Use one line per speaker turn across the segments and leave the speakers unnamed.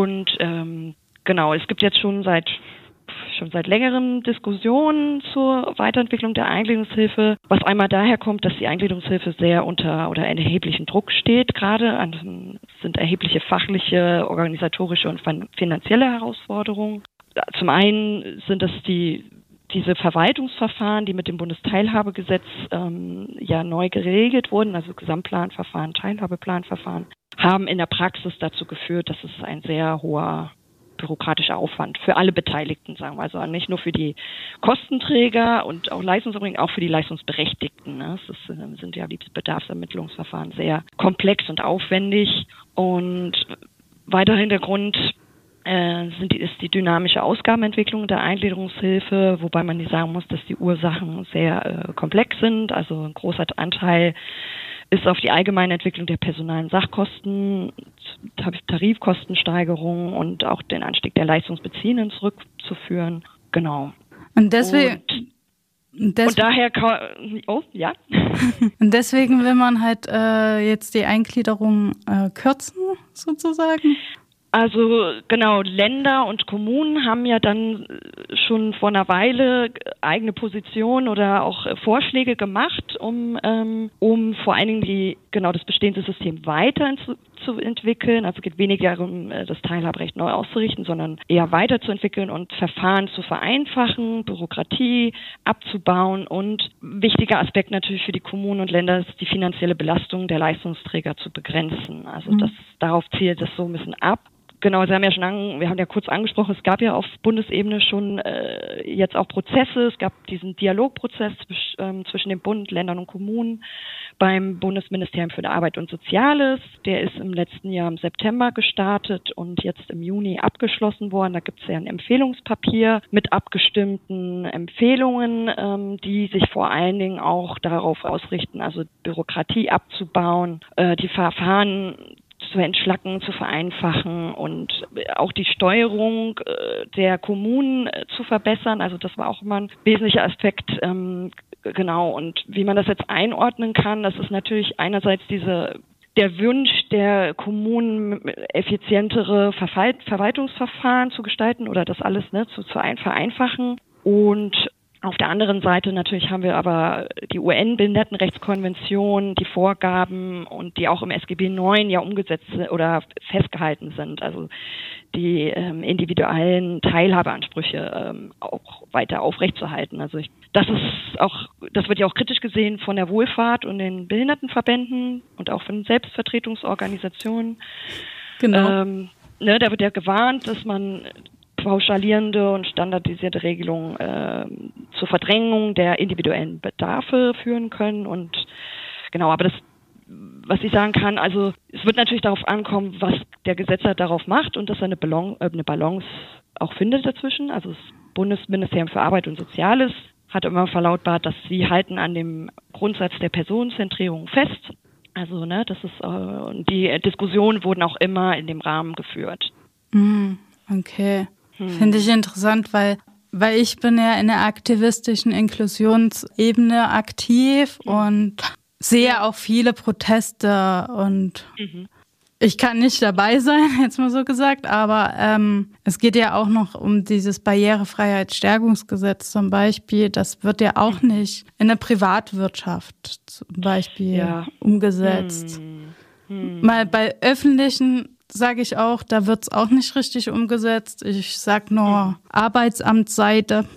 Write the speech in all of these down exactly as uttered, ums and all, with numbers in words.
Und ähm, genau, es gibt jetzt schon seit schon seit längerem Diskussionen zur Weiterentwicklung der Eingliederungshilfe, was einmal daher kommt, dass die Eingliederungshilfe sehr unter oder in erheblichen Druck steht gerade. Es sind erhebliche fachliche, organisatorische und finanzielle Herausforderungen. Zum einen sind es die diese Verwaltungsverfahren, die mit dem Bundesteilhabegesetz ähm, ja neu geregelt wurden, also Gesamtplanverfahren, Teilhabeplanverfahren, haben in der Praxis dazu geführt, dass es ein sehr hoher bürokratischer Aufwand für alle Beteiligten, sagen wir, also nicht nur für die Kostenträger und auch Leistungserbringer, auch für die Leistungsberechtigten. Ne? Es ist, sind ja die Bedarfsermittlungsverfahren sehr komplex und aufwendig. Und weiterer Hintergrund äh, sind die, ist die dynamische Ausgabenentwicklung der Eingliederungshilfe, wobei man nicht sagen muss, dass die Ursachen sehr äh, komplex sind. Also ein großer Anteil ist auf die allgemeine Entwicklung der personalen Sachkosten, Tarifkostensteigerung und auch den Anstieg der Leistungsbeziehenden zurückzuführen. Genau.
Und deswegen...
Und, und daher... Oh, ja?
Und deswegen will man halt äh, jetzt die Eingliederung äh, kürzen, sozusagen?
Also genau, Länder und Kommunen haben ja dann schon vor einer Weile eigene Positionen oder auch Vorschläge gemacht, um ähm, um vor allen Dingen die genau das bestehende System weiter zu, zu entwickeln. Also es geht weniger darum, das Teilhaberecht neu auszurichten, sondern eher weiterzuentwickeln und Verfahren zu vereinfachen, Bürokratie abzubauen und wichtiger Aspekt natürlich für die Kommunen und Länder ist die finanzielle Belastung der Leistungsträger zu begrenzen. Also das darauf zielt es so ein bisschen ab. Genau, Sie haben ja schon, an, wir haben ja kurz angesprochen, es gab ja auf Bundesebene schon äh, jetzt auch Prozesse. Es gab diesen Dialogprozess zwisch, ähm, zwischen dem Bund, Ländern und Kommunen beim Bundesministerium für Arbeit und Soziales. Der ist im letzten Jahr im September gestartet und jetzt im Juni abgeschlossen worden. Da gibt es ja ein Empfehlungspapier mit abgestimmten Empfehlungen, ähm, die sich vor allen Dingen auch darauf ausrichten, also Bürokratie abzubauen, äh, die Verfahren zu entschlacken, zu vereinfachen und auch die Steuerung äh, der Kommunen äh, zu verbessern. Also das war auch immer ein wesentlicher Aspekt, ähm, genau. Und wie man das jetzt einordnen kann, das ist natürlich einerseits diese der Wunsch der Kommunen, effizientere Verwalt- Verwaltungsverfahren zu gestalten oder das alles ne, zu, zu ein- vereinfachen. Und auf der anderen Seite natürlich haben wir aber die U N-Behindertenrechtskonvention, die Vorgaben und die auch im S G B neun ja umgesetzt oder festgehalten sind, also die ähm, individuellen Teilhabeansprüche ähm, auch weiter aufrechtzuerhalten. Also ich, das ist auch, das wird ja auch kritisch gesehen von der Wohlfahrt und den Behindertenverbänden und auch von Selbstvertretungsorganisationen.
Genau.
Ähm, ne, da wird ja gewarnt, dass man pauschalierende und standardisierte Regelungen äh, zur Verdrängung der individuellen Bedarfe führen können. Und genau, aber das, was ich sagen kann, also es wird natürlich darauf ankommen, was der Gesetzgeber darauf macht und dass er eine Balance, äh, eine Balance auch findet dazwischen. Also das Bundesministerium für Arbeit und Soziales hat immer verlautbart, dass sie halten an dem Grundsatz der Personenzentrierung fest. Also ne, das ist äh, die Diskussionen wurden auch immer in dem Rahmen geführt.
Mm, okay. Hm. Finde ich interessant, weil, weil ich bin ja in der aktivistischen Inklusionsebene aktiv mhm. und sehe auch viele Proteste und mhm. ich kann nicht dabei sein, jetzt mal so gesagt, aber ähm, es geht ja auch noch um dieses Barrierefreiheitsstärkungsgesetz zum Beispiel. Das wird ja auch mhm. nicht in der Privatwirtschaft zum Beispiel ja. umgesetzt. Mhm. Mhm. Mal bei öffentlichen sage ich auch, da wird es auch nicht richtig umgesetzt. Ich sag nur mhm. Arbeitsamtsseite.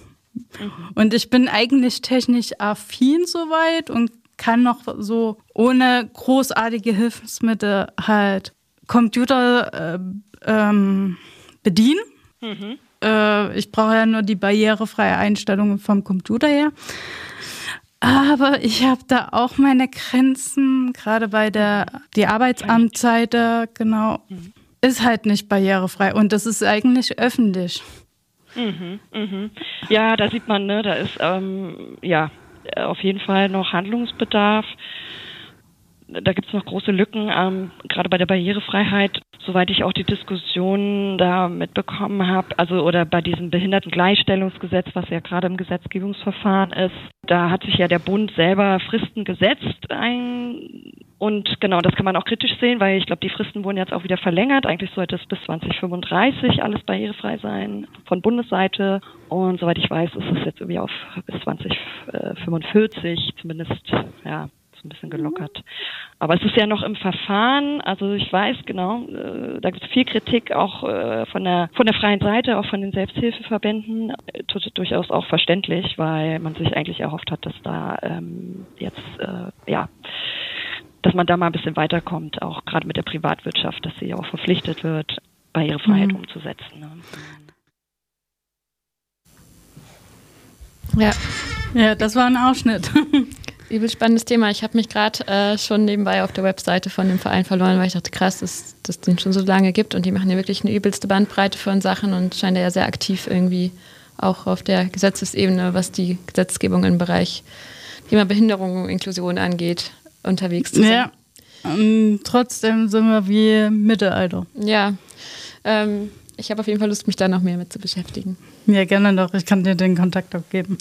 Mhm. Und ich bin eigentlich technisch affin soweit und kann noch so ohne großartige Hilfsmittel halt Computer äh, ähm, bedienen. Mhm. Äh, ich brauche ja nur die barrierefreie Einstellung vom Computer her. Aber ich habe da auch meine Grenzen, gerade bei der die Arbeitsamtsseite, genau, mhm. ist halt nicht barrierefrei und das ist eigentlich öffentlich.
Mhm, mhm. Ja, da sieht man, ne, da ist ähm, ja auf jeden Fall noch Handlungsbedarf. Da gibt es noch große Lücken, ähm, gerade bei der Barrierefreiheit, soweit ich auch die Diskussion da mitbekommen habe, also oder bei diesem Behindertengleichstellungsgesetz, was ja gerade im Gesetzgebungsverfahren ist, da hat sich ja der Bund selber Fristen gesetzt, ein, Und genau, das kann man auch kritisch sehen, weil ich glaube, die Fristen wurden jetzt auch wieder verlängert. Eigentlich sollte es bis zwanzig fünfunddreißig alles barrierefrei sein von Bundesseite. Und soweit ich weiß, ist es jetzt irgendwie auf bis zwanzig fünfundvierzig zumindest, ja, so ein bisschen gelockert. Aber es ist ja noch im Verfahren. Also ich weiß genau, äh, da gibt es viel Kritik auch äh, von der von der freien Seite, auch von den Selbsthilfeverbänden. Äh, durchaus auch verständlich, weil man sich eigentlich erhofft hat, dass da ähm, jetzt, äh, ja, dass man da mal ein bisschen weiterkommt, auch gerade mit der Privatwirtschaft, dass sie auch verpflichtet wird, Barrierefreiheit mhm. umzusetzen. Ne?
Ja. Ja, das war ein Ausschnitt.
Übel spannendes Thema. Ich habe mich gerade äh, schon nebenbei auf der Webseite von dem Verein verloren, weil ich dachte, krass, dass es den schon so lange gibt und die machen ja wirklich eine übelste Bandbreite von Sachen und scheinen ja sehr aktiv irgendwie auch auf der Gesetzesebene, was die Gesetzgebung im Bereich Thema Behinderung und Inklusion angeht, unterwegs zu sein.
Ja, und trotzdem sind wir wie Mittelalter.
Ja, ähm, ich habe auf jeden Fall Lust, mich da noch mehr mit zu beschäftigen.
Ja, gerne doch. Ich kann dir den Kontakt auch geben.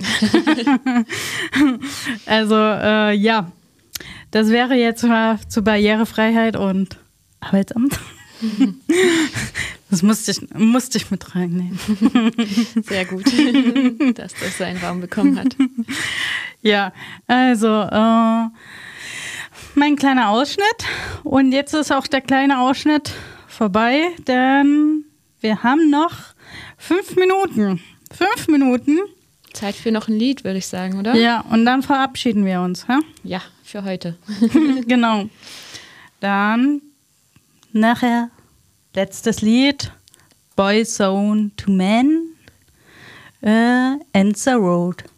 Also, äh, ja, das wäre jetzt mal zu Barrierefreiheit und Arbeitsamt. Das musste ich, musste ich mit reinnehmen.
Sehr gut, dass das seinen Raum bekommen hat.
Ja, also, äh, mein kleiner Ausschnitt. Und jetzt ist auch der kleine Ausschnitt vorbei, denn wir haben noch fünf Minuten. Fünf Minuten.
Zeit für noch ein Lied, würde ich sagen, oder?
Ja, und dann verabschieden wir uns. Ja,
ja für heute.
Genau. Dann nachher letztes Lied. Boyzone to Men. Uh, Ends the Road.